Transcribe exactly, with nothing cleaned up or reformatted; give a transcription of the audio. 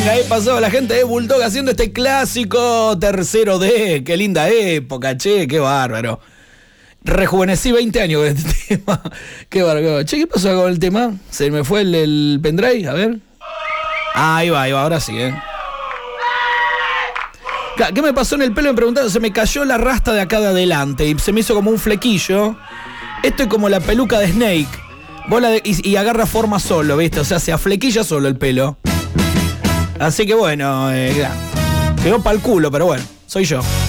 Venga, ahí pasó la gente de Bulldog haciendo este clásico tercero D. Qué linda época, che, qué bárbaro. Rejuvenecí veinte años con este tema. Qué bárbaro. Che, ¿qué pasó con el tema? ¿Se me fue el, el pendrive? A ver. Ah, ahí va, ahí va, ahora sí, ¿eh? ¿Qué me pasó en el pelo? Me preguntaron, se me cayó la rasta de acá de adelante y se me hizo como un flequillo. Esto es como la peluca de Snake. Bola de, y, y agarra forma solo, ¿viste? O sea, se aflequilla solo el pelo. Así que bueno, eh, quedó pa'l culo, pero bueno, soy yo.